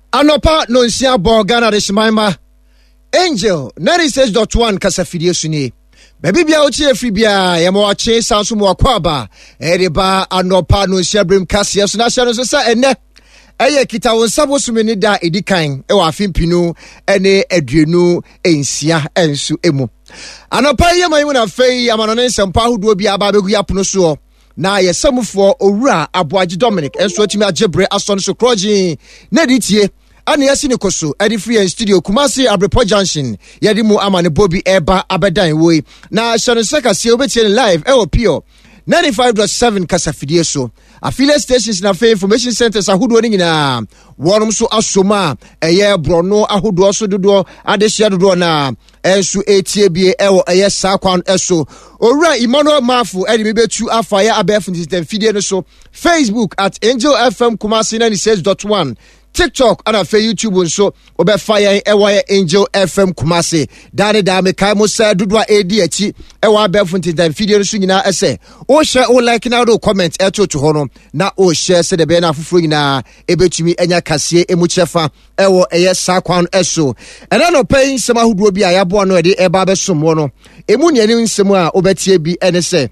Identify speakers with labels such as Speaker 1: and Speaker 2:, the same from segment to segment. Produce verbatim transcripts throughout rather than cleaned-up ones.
Speaker 1: Anopa no nsia bo Ghana de Shemaima Angel ninety-six point one kasafidie suni. Baby bia ochi efri bia ye mo ache sanso mo akwaba e de ba anopa no nsia brim kase so na hye no so sa ene eye kita won sabo sumini da edikan e wa afimpinu ene aduenu ensia ensu emu. Anopa ye mayimu na fei amanone nsempa hodo bia ba begu yapono so na ye samufo owura Aboagye Dominic enso atimi ajebre aso no so kroji na ditie ani yasi ne koso edi free studio Kumasi Abrepo Junction yedi mu amane Bobby eba abedan we na shano seka se obetie live e opio ninety-five point seven kasafidie so affiliate stations na fe information centers ahodo ni nyina wonom so asoma eye brono ahodo so dodo adehia dodo na ensu etie bie ewo eye sakwan eso owura Emmanuel Mafu edi mebetu afa ya abef fidie no so Facebook at Angel F M Kumasi ninety-six point one TikTok and for YouTube so obe fire ewa Angel F M Kumasi dane da me kai mo say dudwa edi achi ewa be funti dan video so nyina ese o share o like na do comment eto to ho no na o share se de be na afufuro nyina ebetumi enya kase emu chefa ewo eye sakwan eso ena no pay nsema huduo bi ayabo no ede eba be somo no emu ne ani nsemu a obetie bi ene se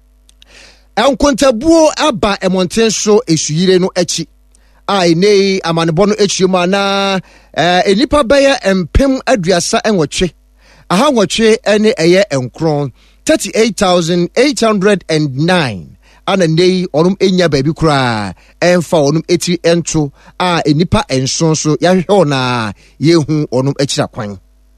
Speaker 1: enkontabuo aba emonten so esuyire no achi ai nei amanebo no echioma na eh enipa beye empem aduasa enwotwe aha nwotwe ene eye enkron thirty-eight thousand eight hundred nine ana nei onum enya baabi kura emfa onum eti ento a enipa enson so yahwe na yehu onum echira kwan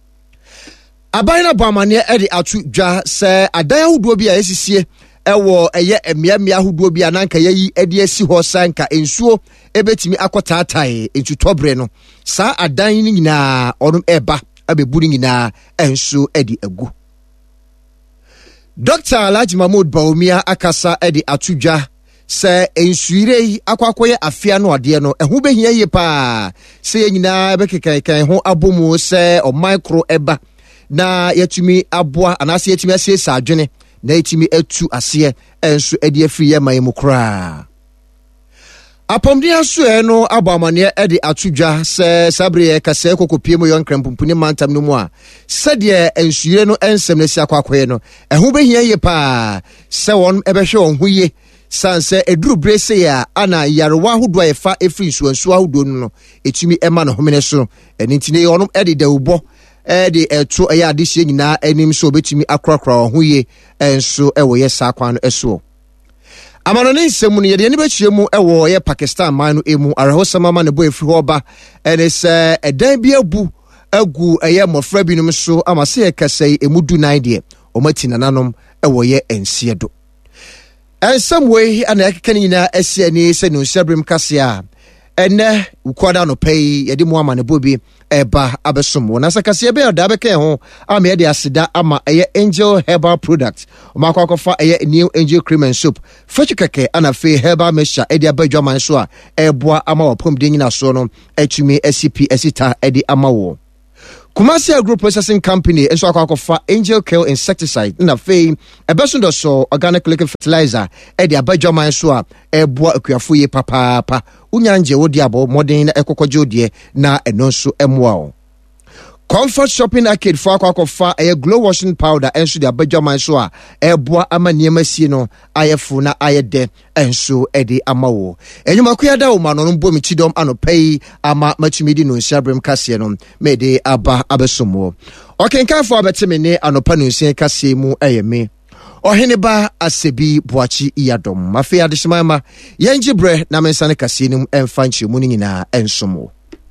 Speaker 1: abaina bamane ede atu dwa se adan ahodo bi a esisie ewo eye emiamia ahodo bi ananka yayi ede asi ho sanka ensuo ebetimi akotaatai entutobre no sa adan ni nyina onum eba abeburi nyina ensu edi agu. Doctor Alhaji Mahmoud Bawumia akasa edi atudwa se ensuire akwakoye afia no ade no ehu behia ye pa se nyina bekekan ho abomu se o micro eba na yatumi aboa anase yatumi asiesa adwene na yatumi atu ase ensu edi afiri ye mayemu kra. Apomdia so e no abamane e de atudwa se sabre kase kokopie mo yon krempumpuni mantam no mu a se de ensuire no ensem na si akwakoye no ehu behia ye pa se won ebehwe won huye sanse eduru brese ya ana yarewa hodo efa efri nsuansu ahodo no etumi ema no homene so eni ntine yonom e de dawubo e de eto e ya adehye nyina enim so obetumi akrakra hoye enso e wo ye sakwan eso. Amanone nsemu ne yede ne bechiemu ewo ye Pakistan man no emu arahosama ma ne bo efri ho ba ene se edan bi abu agu eye mofra bi num so amase ye kasai emudu nine de omati nananom ewo ye ensie do ensem we ana yakeka nyina asia ni se no nsabrim kase a ene ukwada no pay yede mu ama ne bobi eba abesom wona sakase be da beka ho ama yede asida ama eye Angel Herbal Product omakwa kofa eye New Angel Cream and Soap fachukeke ana fe herbal mesha ede abadwaman so a eboa ama wopom de nyina so no atumi S C P esita ede ama wo. Kumasi Agro Processing Company enso akwakofa Angel Kill Insecticide na fe ebeso so organic liquid fertilizer ede abadwaman so a eboa akuafo ye papa pa unyanje wodi abo modern na ekokoje odie na eno so emwa. Comfort Shopping Arcade for akwakofa a glow washing powder enso de abadwaman so a eboa ama niema sie no ayefu na ayede enso ede amawo enyuma kuyada wo ma no mbo mi chidom anopai ama machimidi no nsiabrem kase no mede aba abesomo okenkan fo abetime ne anopa no nsia kase mu eyeme Oheneba Asebi Boachi Iyadom mafe adeshimama yenjibre na mensane kase num emfanchi mu nyina ensomo.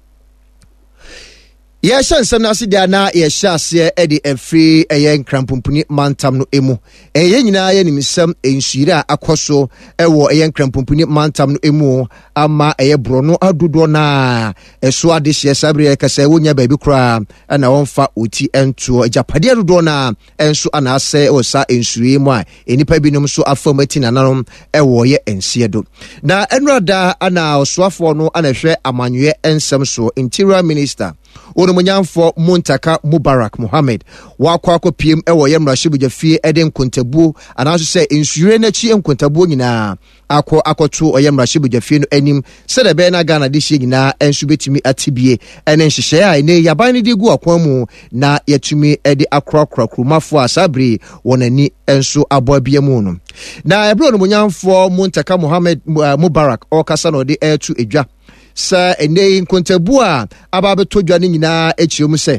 Speaker 1: Ya shansam na sidia na ya shase edi efri eyen krampumpuni mantam no emu eyen nyina ye nimisam ensuira akoso ewo eyen krampumpuni mantam no emu ama eye brono adodo na eso adehye sabre kasa wonya baabi kra na wonfa oti ento japade adodo na enso anase osa ensuri mu a enipa binom so afamati nananom ewo ye ensiedo na enrada ana osoafo no anahwe amanwe ensem so Interior Minister Ono Munyamfo Muntaka Mubarak Muhammad wakwa kwa P M ewo yemra shibujafie ede nkontabu anaso se insure na chi nkontabu nyina akɔ akɔto ɔyɛ mmarahyɛbadwafie no anim sɛ de bɛyɛ na Ghana de hyɛ nyinaa enso betumi atibie ene nhyehyɛ a ene yaban ne de gu akwan mu na yɛtumi de akrakra kromafo a sabri wonani enso aboabia mu no na ebro no munyamfo Muntaka Mohammed uh, Mubarak okasa no de etu edwa sa ene nkontabu a aba beto dwa ne nyinaa echiom se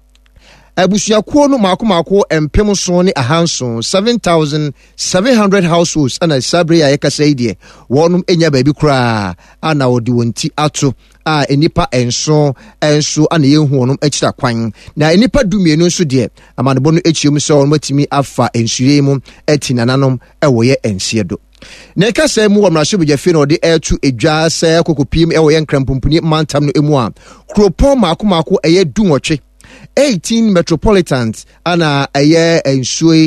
Speaker 1: abusuakuo no maako maako empem so ne ahanso seven thousand seven hundred households ana sabre ya yekasa idie wonum enya baabi kura ana odi wonti ato a enipa enso enso ana yehu wonum akira kwan na enipa dumienu nso de amanebo no echiom se wonum atimi afa ensure mu ati nananom ewoye ensiedo na kasa mu wamrahyebujafe no de etu edwa se kokopiem ewoye nkrampumpuni mantam no emu a kropon maako maako eye dunwotwe eighteen metropolitans ana aye ensue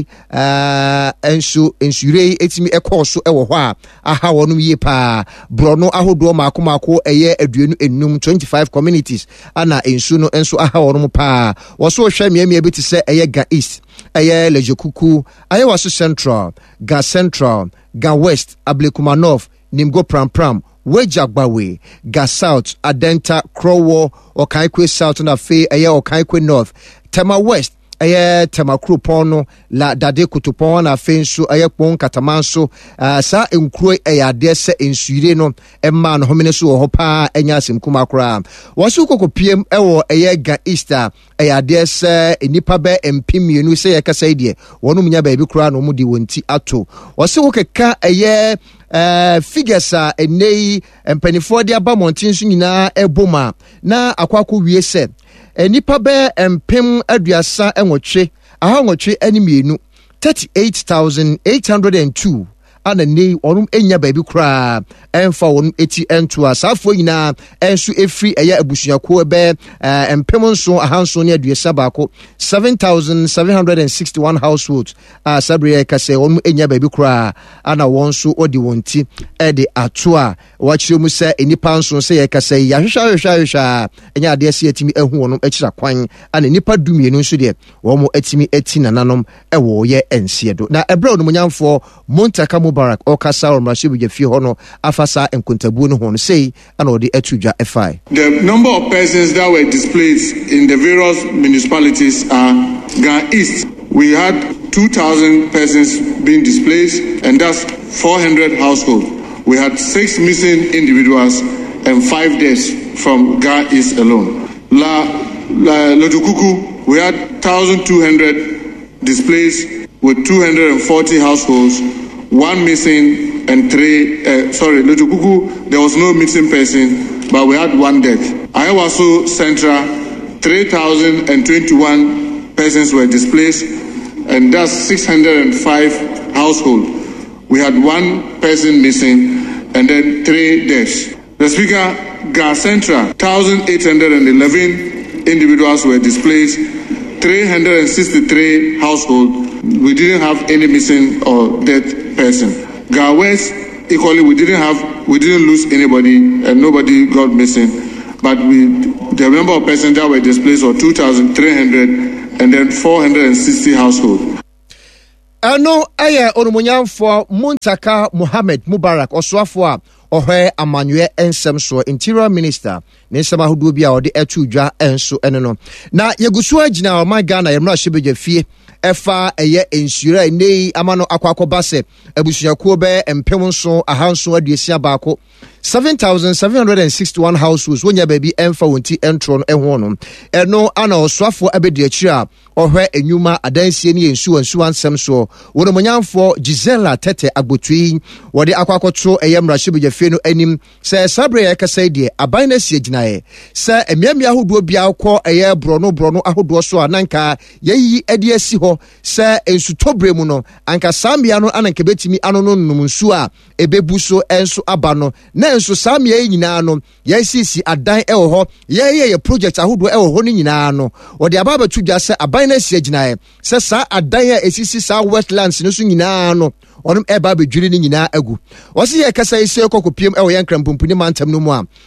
Speaker 1: uh ensu ensure etimi ekoso ewo ho a aha wonum ye pa brono ahodo maako maako aye aduenu enum twenty-five communities ana ensu no enso aha wonum pa wo so hwe miamia beti se aye Ga East aye Lejekuku aye waso Central Ga Central Ga West Ablekuma North Nimgo Pram Pram Wejagbawe, Ga South, Adenta, Krowo, Okaikwe South na fe eye Okaikwe North, Tema West, eye Tema Krupono, La Dade Kutupon na fe nso eye Pon Katamanso, uh, sa enkroe eye adese ensure no, emma no homene so wo pa enya asem kuma kra. Wasu kokopiem ewo eye Ga Easter, eye adese enipa be empim mienu se ye kasa idie, wonum nya baabi kra no mu di wonti ato. Wasu kokeka eye Uh, figures a enei empanifo de aba montin so nyina eboma na akwakọ wie se enipa be empem aduasa enwotwe aha nwotwe animienu thirty-eight thousand eight hundred two ana nei onum enya baabi kura emfa wonum eti ento asafo nyina enso efri eya abusuako be uh, empem nso ahanso ne aduasa baako seven thousand seven hundred sixty-one households a sabre kase wonum enya baabi kura ana wonso odi wonti e de ato a wachire mu se enipa nso se ye kase ya hwehwa hwehwa hwehwa enya ade ase atimi ehu wonum akira kwan ana nipa dumienu nso de wo mo atimi eti nananom e wo ye ensiedo na ebra no munyamfo Muntaka Mubarak okasa omrahyebujafe hono afasa enkontabu no hono sei ana odi atudwa efai.
Speaker 2: The number of persons that were displaced in the various municipalities are Ga East. We had two thousand persons being displaced, and that's four hundred households. We had six missing individuals and five deaths from Ga East alone. La, La Lejekuku, we had one thousand two hundred displaced with two hundred forty households, one missing and three, uh, sorry, Lejekuku, there was no missing person, but we had one death. Ayawaso Central, three thousand twenty-one persons were displaced, and that's six hundred five households. We had one person missing and then three deaths. The Speaker, Ga Central, one thousand eight hundred eleven individuals were displaced, three hundred sixty-three households. We didn't have any missing or dead person. Ga West, equally, we didn't have, we didn't lose anybody and nobody got missing. But we, the number of persons that were displaced were two thousand three hundred and then four hundred sixty households.
Speaker 1: Ano eye onumunyanfo Muntaka Mohammed Mubarak oswafo a ohwe amanywe ensem so Interior Minister ne nsem ahodo bia ode atudwa enso ene no na yegusu agina o my Ghana yemrahyebujafe efa eye ensura nei amano akwakoba se abusuakuo be empem nso ahanso aduasia baako seven thousand seven hundred sixty-one households wonya baby emfa wonti entro no eho no eno ana oswafo abedi akira ohwe enyuma adansie ne yensu ansu ansem so wono monyamfo Gisela Tete Agbotui wode akwakoto eyemrahyebujafe no anim se sabre ya kasa die aban na sie ginae se emiamia ahodo bia kɔ eye brono brono ahodo so ananka yeyi ade asi ho se ensutobre mu no anka samia no ananka betimi ano no num nsu a ebebu so enso aba no na enso samia nyina no yesisi adan ewo ho yeye ye project ahodo ewo ho ni nyina no wode ababa tudwa se aban na sie ginae se sa adan a esisi sa wetlands no so nyina no onum eba bedwiri ni nyina agu wose ye kasa ise kokopiem ewo ye nkrampumpuni mantam no mu a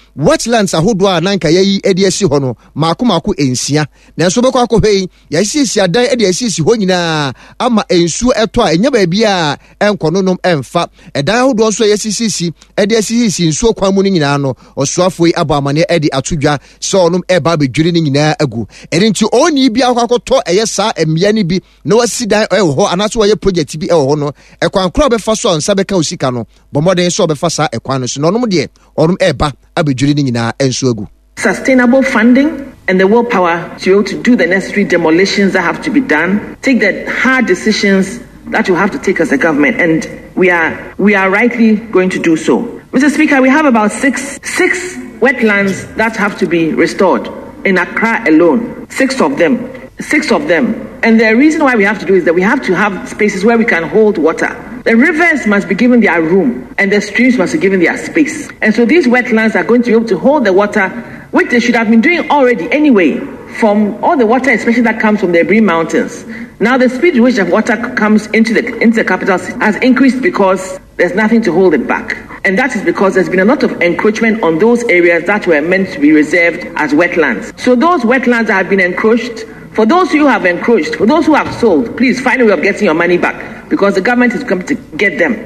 Speaker 1: wetlands ahodoɔ a nanka yɛyi edi asi hɔ no maako maako ensia nanso bɛkɔ akɔhwɛ yi yɛsisi adan edi asisi hɔ nyinaa ama ensuo ɛtɔ a enya baabi a ɛnkɔnonom ɛmfa ɛdan ahodoɔ nso yɛsisi edi asisi nsuo kwan mu no nyinaa no ɔsoafo yi abɔ amane edi atodwa sɛ ɔnom ɛba bedwiri no nyinaa agu ɛno nti ɔni bi akɔkɔtɔ ɛyɛ saa mmea ni bi na wasi dan ɛwɔ hɔ anaso wɔyɛ project bi ɛwɔ hɔ no ɛkwan kora bɛfa so nsa bɛka osika no bɔmmɔden so bɛfa saa ɛkwan no so na ɔnom deɛ ɔnom ɛba abedwiri no nyinaa ɛnso agu.
Speaker 3: Sustainable funding and the willpower to be able to do the necessary demolitions that have to be done, take the hard decisions that you have to take as a government, and we are we are rightly going to do so. Mister Speaker, we have about six six wetlands that have to be restored in Accra alone. Six of them. Six of them. And the reason why we have to do is that we have to have spaces where we can hold water. The rivers must be given their room and the streams must be given their space. And so these wetlands are going to be able to hold the water, which they should have been doing already anyway, from all the water, especially that comes from the Ebri Mountains. Now the speed at which the water comes into the, into the capital has increased because there's nothing to hold it back. And that is because there's been a lot of encroachment on those areas that were meant to be reserved as wetlands. So those wetlands that have been encroached, for those who have encroached, for those who have sold, please find a way of getting your money back because the government is coming to get them.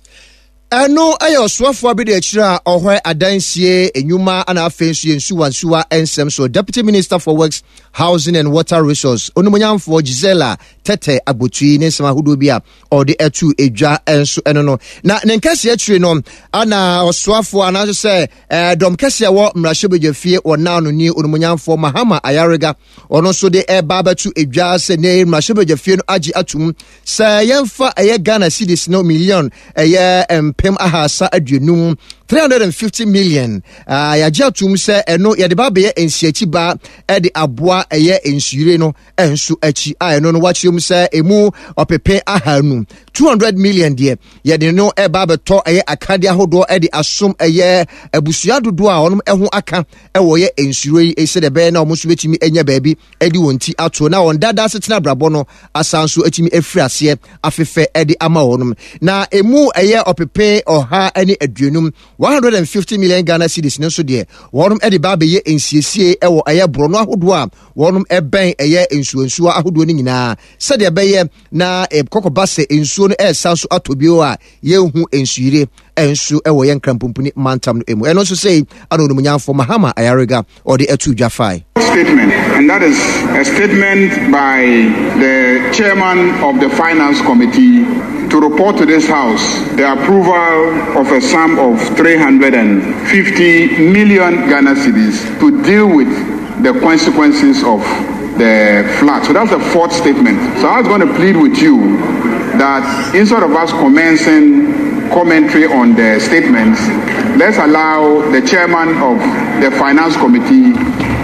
Speaker 1: Eno ayo swafo abede achira ohwe adansie enyuma ana afensu yensuwa nsuwa ensem so Deputy Minister for Works, Housing and Water Resource onumonyamfo Gisela Tete Agbotui ne nsema hudo bia ode etu edwa enso eno no na nenkase achire no ana oswafo ana se eh, dom kase wo mrahwebejafie ona no ni onumonyamfo Mahama Ayarega ono so de e baba tu edwa se ne mrahwebejafie no agi atum se yemfa eye Ghana cedis no million eye em Pem ahasa aduenum three hundred fifty million ah uh, ya jatum se eno ya de ba be ensiachi ba e de aboa eye ensure no enso achi a eno no wachium se emu opepe ahanu two hundred million de ya de no e ba beto eye akade ahodo e de asom eye abusua dodo a onum eho aka e wo ye ensure yi e se de be na omo so betimi enya baabi e de wonti ato na on dada setena brabo no asanso atimi efiri ase afefe e de ama wonum na emu eye opepe oha ani aduenum one hundred fifty million Ghana cedis no so de wonum e de ba be ye ensiesie e wo eye bro no ahodo a wonum e ben eye ensuansuo ahodo ni nyina se de be ye na e kokoba se ensuo no e sanso atobio a ye hu ensuire ensu e wo ye nkrampompuni mantam no emu eno so say anono munyamfo Mahama Ayarega or the etu jafai
Speaker 4: statement, and that is a statement by the chairman of the finance committee to report to this house the approval of a sum of three hundred fifty million Ghana cedis to deal with the consequences of the flood. So that's the fourth statement. So I was going to plead with you that instead of us commencing commentary on the statements, let's allow the chairman of the finance committee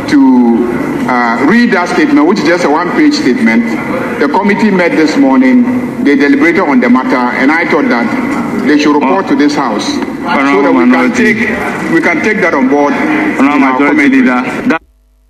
Speaker 4: to uh, read that statement, which is just a one-page statement. The committee met this morning, they deliberated on the matter, and I thought that they should report oh. to this house oh, so that we can take we can take that on board oh, in our committee. That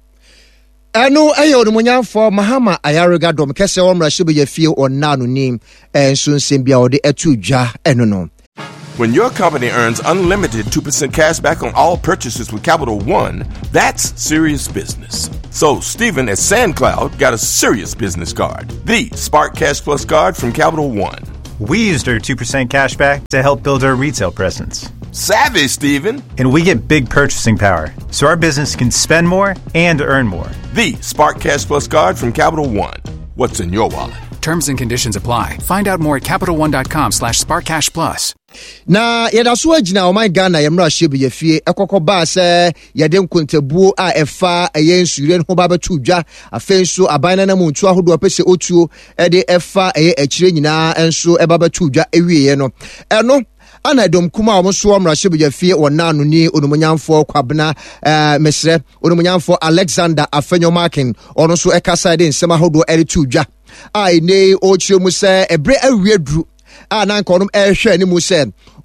Speaker 1: Eno ayo onumunyamfo Mahama Ayarega dom kese wo mrahwebejafie onna no nim enso nsembia ode etu dwa eno no.
Speaker 5: When your company earns unlimited two percent cash back on all purchases with Capital One, that's serious business. So Stephen at SandCloud got a serious business card, the Spark Cash Plus card from Capital One.
Speaker 6: We used our two percent cash back to help build our retail presence.
Speaker 5: Savvy, Stephen.
Speaker 6: And we get big purchasing power, so our business can spend more and earn more.
Speaker 5: The Spark Cash Plus card from Capital One. What's in your wallet?
Speaker 7: Terms and conditions apply. Find out more at CapitalOne.com slash SparkCash Plus.
Speaker 1: Na yeda so agina o my Ghana yemra hye be fie ekokoba se yede nkontabuo a efa eye nsure ho ba betu dwa afenso abana na muntu ahodo apese otuo e de efa eye akire nyina enso e ba betu dwa ewieye no eno ana dom kuma o so omra hye be fie wona no ni onumunyamfo kwabena eh mesre onumunyamfo Alexander Afenyo Markin ono so ekasa de nsema ahodo e tu dwa ai ne o chire mu se ebre awie duru a na nkonom ehwe ani mu se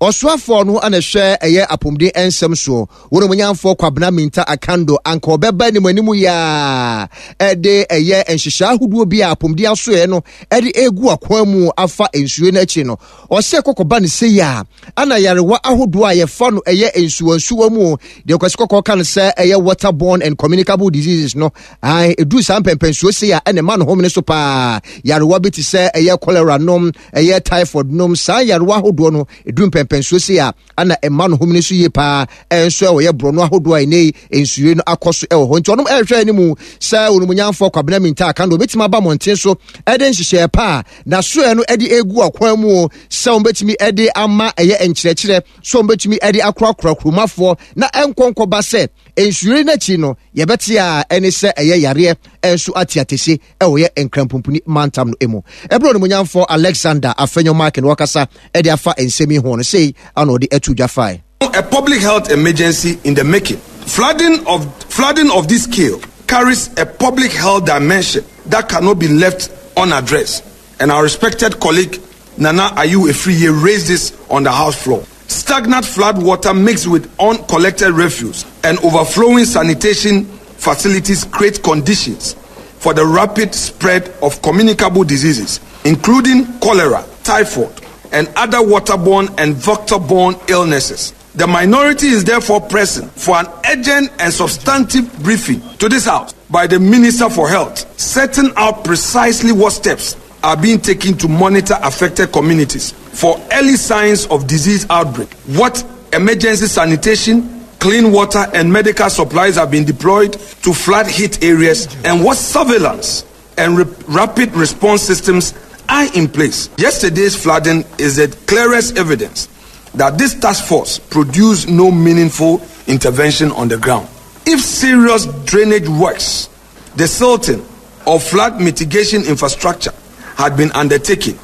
Speaker 1: Oswafo no ana hwe eye apomden ensem so wono munyanfo kwabena minta akando anka obeba ni manimu ya ede eye enhihya ahuduo bi apomden asoe no ede egu akwan mu afa ensuo na achi no ose kokoba ne se ya ana yarewa ahoduo a ye fa no eye ensuo nsuo mu de kwasi kokko kan se eye waterborne and communicable diseases no ai edu sam pempensuo se ya ene ma no home ne so pa yarewa beti se eye cholera nom eye typhoid nom sa yarewa ahoduo no edu pempensuo se ya ana ema no home ne so ye pa enso e ye bro no ahoduo ai nei ensuo no akoso e ho nti onom ehwe animu se onumunyanfo kwabena minta akando betima ba monten so ede nhihye pa na so no ede egu akwan mu se ombetimi ede ama eye enkyerɛkyerɛ so ombetimi ede akrakra kromafo na enkonkoba se ensuo na chi no yebete a ene se eye yare enso atiatese e wo ye enkrampumpuni mantam no emu ebro onumunyanfo Alexander Afenyo Mark no wakasa ede afa ensemi ho no sei ana ode atudwa fai.
Speaker 8: A public health emergency in the making. Flooding of flooding of this scale carries a public health dimension that cannot be left unaddressed. And our respected colleague Nana Ayu Efriye raised this on the House floor. Stagnant flood water mixed with uncollected refuse and overflowing sanitation facilities create conditions for the rapid spread of communicable diseases, including cholera, typhoid, and other waterborne and vector-borne illnesses. The minority is therefore pressing for an urgent and substantive briefing to this House by the Minister for Health, setting out precisely what steps are being taken to monitor affected communities for early signs of disease outbreak, what emergency sanitation, clean water and medical supplies have been deployed to flood-hit areas, and what surveillance and re- rapid response systems are in place. Yesterday's flooding is the clearest evidence that this task force produced no meaningful intervention on the ground. If serious drainage works, the silting of flood mitigation infrastructure had been undertaken.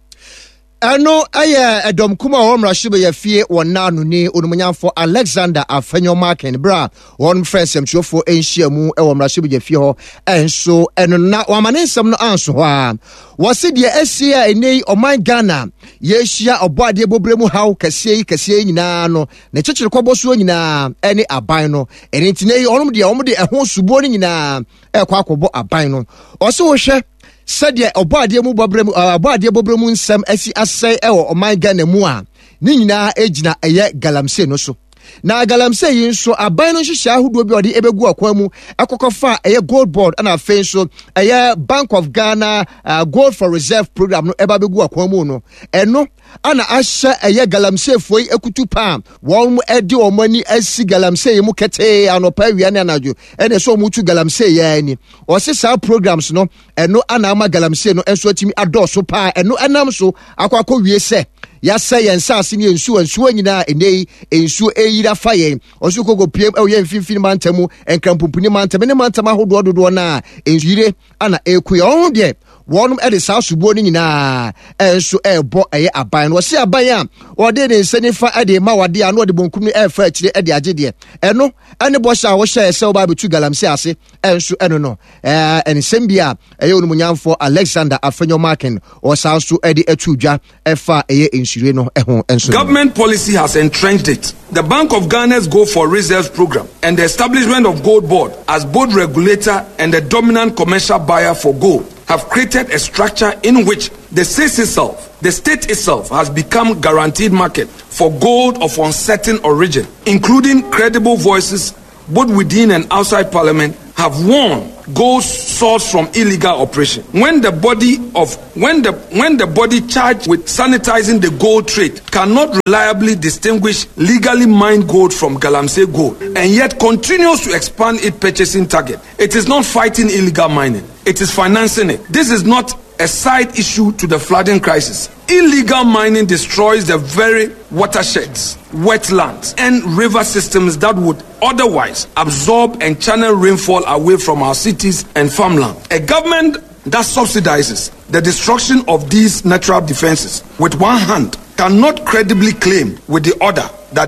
Speaker 1: Ano aye edom kuma omra shibe ye fie wonanu ni onumunyanfo Alexander Afenyo Mark bra won friends emchofo enhia mu e womra shibe ye fie ho enso eno na wamanesem no anso ho a wose de asia enei oman Ghana ye hia oboade bobremu haw kase kase nyina no ne chechire koboso nyina ene aban no ene ntinei onum de omde eho subo nyina e kwa akobo aban no ose wo hwe sadia oboade mu bobremu oboade bobremu nsem asi asai e wo oman Ghana mu a ni nyina ejina eye galamse no so na galamse yin so aban no hihya ahodo bi ode ebegu akwa mu akokofa eye gold board ana afen so eye Bank of Ghana uh, gold for reserve program no eba begu akwa mu no eno ana ahya eye galamse foi ekutu pa won edi omani asi galamse mu kete anopa wia ne anajo ene so mu tu galamse ya ani o se sa programs no eno ana ama galamse no enso atimi adoso pa eno enam so akwakọ wie se ya say ensase ne ensu ensu nyina enei ensu eyira faye osu kogo piem e ye mfimfini mantamu enkampumpuni mantamu ne mantamu ahodo dodo na ensire ana ekuye on de wonum e de sa subo ni nyina ensu ebo eye aban no se aban a ode ne nsenifa e de ma wade a no de bonkum ni e fa akire e de agede eno ene bo sha wo sha ese oba betu galamse ase ensu eno no eh ensem bia eye onumunyamfo Alexander Afenyo Mark o sa so e de atudwa e fa eye ensure no e ho ensu.
Speaker 8: Government policy has entrenched it. The Bank of Ghana's Gold for Reserves program and the establishment of Gold Board as both regulator and the dominant commercial buyer for gold have created a structure in which the state itself, the state itself has become guaranteed market for gold of uncertain origin, including credible voices both within and outside Parliament have warned gold sourced from illegal operation. When the body of when the when the body charged with sanitizing the gold trade cannot reliably distinguish legally mined gold from galamsey gold and yet continues to expand its purchasing target, it is not fighting illegal mining, it is financing it. This is not a side issue to the flooding crisis. Illegal mining destroys the very watersheds, wetlands, and river systems that would otherwise absorb and channel rainfall away from our cities and farmland. A government that subsidizes the destruction of these natural defenses with one hand cannot credibly claim with the other that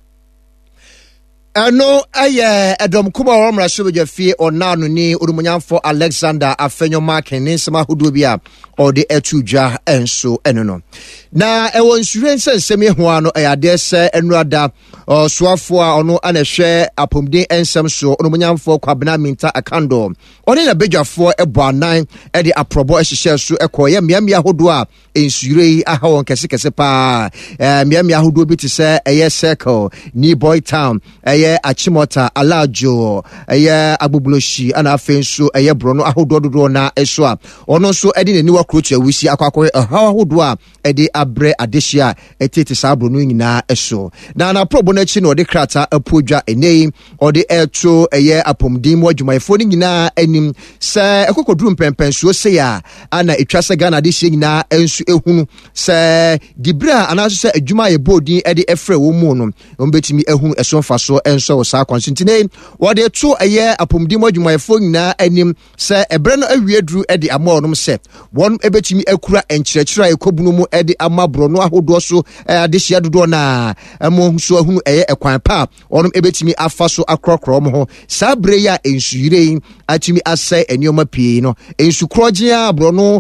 Speaker 1: Eno aye edom kuma omra shibe fie onanu ni urumunyanfo Alexander Afenyo Mark ni nsema hudu bia ode etudwa enso eno no na ɛwɔ nsuren sensem ho ano ɛyade se enrada soafo a ono anahwe apomden ensem so ono munyamfo kwabena minta akando one na bedwafo ebo anan e de aprobo ehihye so ekoye miamia hodo a ensure aha won kese kese pa eh miamia hodo bi te se eye circle ni boy town eye achimota alajo eye agbobloshi ana afenso eye brono ahodo dodo na eso a ono so e de nani wakrotu awusi akwakoye aha hodo a e de abre adehia etete sabro no nyina eso na na probo na chi no de krata apodwa enei ode eto eye apomdim wadwumayefo ni nyina anim se ekokoduru mpempensuo se ya ana etwase Ghana adehia nyina ensu ehunu se dibra anaso se adwuma ye bodin e de efre wo mu no ombetimi ehunu esonfaso enso wo sa konsentine wode eto eye apomdim wadwumayefo nyina anim se ebre no awieduru e de amonom se won ebetimi akura enkyerɛkyerɛ ekobunu mu e de amabro no ahodo so adehia dodo na emo so ahunu eye ekwan pa onom ebetimi afa so akrokro mo ho sabre ya ensuyire atimi asai enioma pii no ensu krogea abro no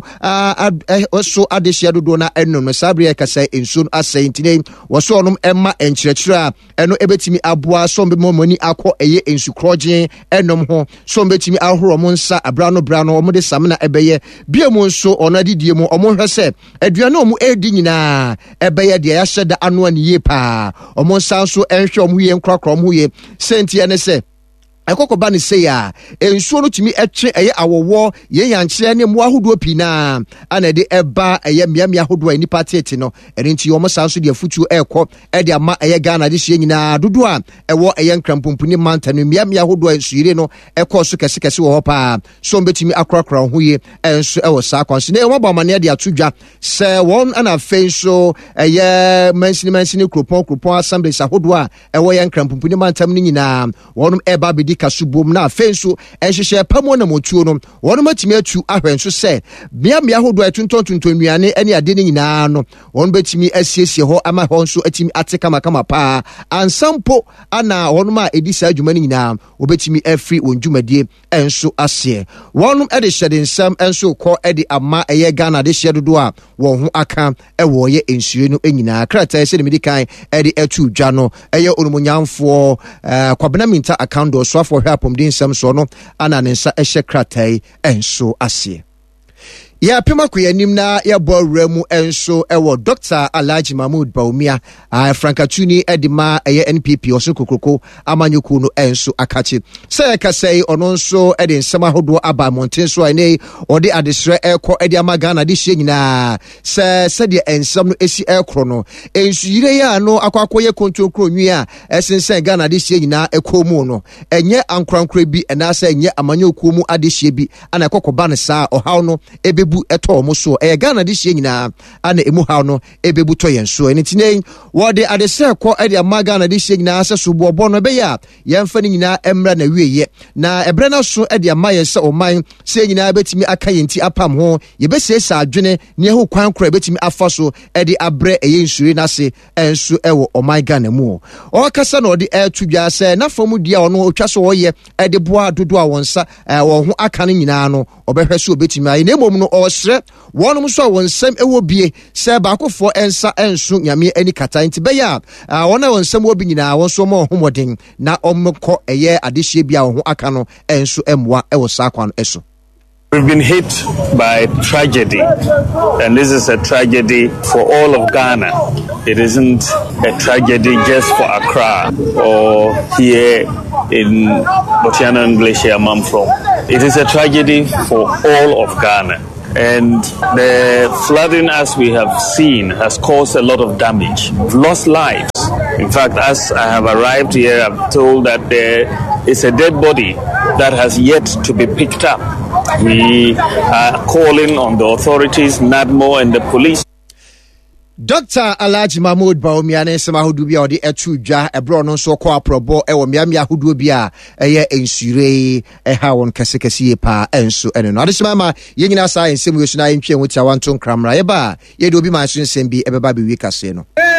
Speaker 1: so adehia dodo na enno no sabre ya kasai ensu asai ntine wo so onom emma enkyerɛkyerɛ eno ebetimi aboa so mbe momani akɔ eye ensu krogea ennom ho so mbetimi ahoro mo nsa abra no bra no omo de samna ebeye biemu nso ono adidie mu omo hwese aduane omo edi nyina ebeye de ya hyeda ano ani ye pa omo nsa so enhwe omo ye nkrakra omo ye sentie ne se ekokoba ne se ya ensuo no tumi etwe eye awowo ye yankye ne mo ahodo pina ana de eba eye miamia ahodo ani patete no erinti omo sanso de afutu ekọ e de ama eye Ghana de hye nyina dodo a ewo eye nkrampompuni mantano miamia ahodo ensuire no ekọ so kese kese wo pa so mbetumi akrakra ho ye enso ewo sa kwanse ne omo bamane de atodwa se won ana fenso eye mansini mansini kropon kropon assembly ahodo a ewo ye nkrampompuni mantam ni nyina wonum eba bi kasubom na afenso enhyehyɛ pamo na motuo no wɔn matimi atu ahwenso sɛ bia bia hodo atunton tunton nuane ani ade ne nyinaa no wɔn betimi asiesie hɔ ama hɔ nso atimi ate kama kama pa ansampo ana wɔn ma edi saa adwuma ne nyinaa obetimi afri wɔn dwumadie enso aseɛ wɔn ɛde hyɛde nsam enso kɔ ɛde ama ɛyɛ Ghana de hyɛ dodo a wɔn ho aka ɛwɔ yɛ ensure no nyinaa krata ɛsɛ de medikan ɛde atu dwa no ɛyɛ onumonyamfo ɛɛ kwabena minta account so for help um din sam so no ana ne nsa ehye kratai enso ase ya pema ko yanim na ya bɔwura mu enso ewo Doctor Alhaji Mahmood Bawumia a Frankatuni edima eye N P P oso kokroko amanyoku no enso akachi se ka sei ono nso ede nsema hodo aba monten so ene ode adesre ekɔ ede ama Ghana de hye nyina se se de ensam no esi ekro no ensu yire ya no akwakoye kontrokro nwi a esensen Ghana de hye nyina ekɔ mu no enye ankrankra bi ena se enye amanyoku mu ade hye bi ana ekokoba ne saa ohaw no ebe eto mo so e Ghana de hye nyina ana emu haw no ebebu to yen so enitine wode adese ekɔ ade ama Ghana de hye nyina se so bo bo no be ya yemfa ni nyina emra na wieye na ebre na so ade ama ye se oman se nyina betimi aka yenti apam ho ye besesa adwene ne ho kwan kora betimi afa so ade abre eye nsure na se enso ewo oman Ghana mu o kasa na ode etudwa se na famu dia ono otwa so woye ade boa dodo a wonsa wo ho aka ne nyina no obehwe so obetimi ayi na mom no osre wonum so wonsem ewo bie se baakofo ensa enso nyame ani kata nti be ya wona wonsem wo bi nyina won so mo homoden na omko eye adehye bia wo ho aka no enso emwa ewo sa kwan eso.
Speaker 9: We've been hit by tragedy, and this is a tragedy for all of Ghana. It isn't a tragedy just for Accra or here in Botiana and Glacier, I'm from. It is a tragedy for all of Ghana. And the flooding, as we have seen, has caused a lot of damage. We've lost lives. In fact, as I have arrived here, I'm told that there is a dead body that has yet to be picked up. We are calling on the authorities, NADMO and the police.
Speaker 1: Doctor Alhaji Mahmood Bawumia ne sema hodu bia ode etudwa ebro no so kwa probo ewo miamia hodu bia eye ensure eha won kase kase pa enso ene no adesema ma yenyina sa ensem yosuna yentwe wutia wanto nkramra ye ba ye de obi ma so ensem bi ebeba be wi kase no.